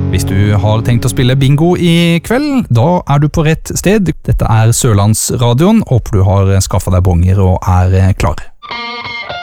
Hvis du har tenkt å spille bingo i kveld, da er du på rett sted. Dette er Sørlandsradioen, håper du har skaffet deg bonger og er klar.